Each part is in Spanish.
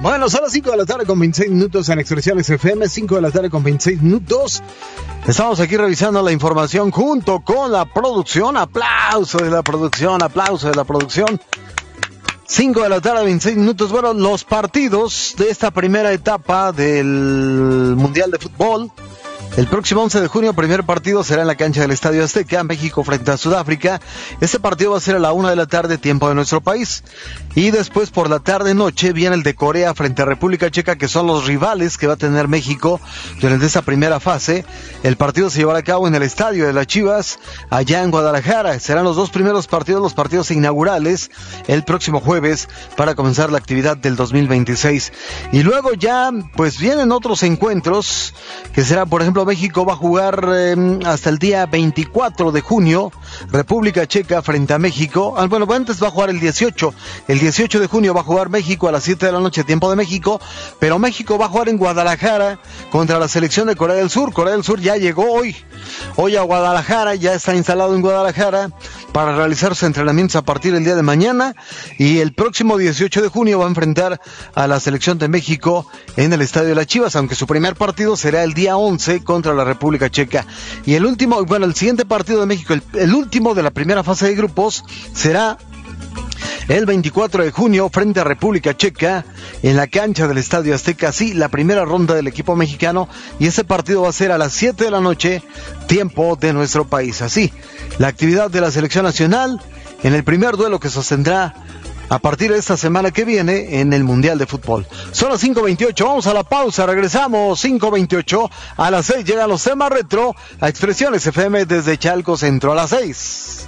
Bueno, son las 5 de la tarde con 26 minutos en Expresiones FM, 5 de la tarde con 26 minutos. Estamos aquí revisando la información junto con la producción. Aplauso de la producción, aplauso de la producción. 5 de la tarde, 26 minutos. Bueno, los partidos de esta primera etapa del Mundial de Fútbol. El próximo 11 de junio, primer partido será en la cancha del Estadio Azteca, México frente a Sudáfrica. Este partido va a ser a la 1 de la tarde, tiempo de nuestro país. Y después por la tarde-noche viene el de Corea frente a República Checa, que son los rivales que va a tener México durante esta primera fase. El partido se llevará a cabo en el Estadio de las Chivas, allá en Guadalajara. Serán los dos primeros partidos, los partidos inaugurales, el próximo jueves para comenzar la actividad del 2026. Y luego ya, pues vienen otros encuentros, que será, por ejemplo, México va a jugar hasta el día 24 de junio, República Checa frente a México. Bueno, antes va a jugar el 18. El 18 de junio va a jugar México a las 7 de la noche, tiempo de México, pero México va a jugar en Guadalajara contra la selección de Corea del Sur. Corea del Sur ya llegó hoy a Guadalajara, ya está instalado en Guadalajara para realizar sus entrenamientos a partir del día de mañana, y el próximo 18 de junio va a enfrentar a la selección de México en el Estadio de las Chivas, aunque su primer partido será el día 11 contra la República Checa. Y el siguiente partido de México, el último de la primera fase de grupos, será el 24 de junio frente a República Checa en la cancha del Estadio Azteca. Sí, la primera ronda del equipo mexicano, y ese partido va a ser a las 7 de la noche, tiempo de nuestro país. Así, la actividad de la selección nacional en el primer duelo que sostendrá a partir de esta semana que viene en el Mundial de Fútbol. Son las 5:28, vamos a la pausa, regresamos. 5:28, a las 6 llegan los temas retro a Expresiones FM desde Chalco Centro a las 6.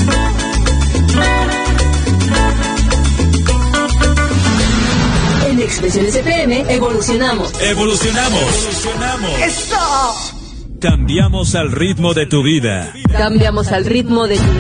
En Expresiones FM evolucionamos. ¡Eso! Cambiamos al ritmo de tu vida. Cambiamos al ritmo de tu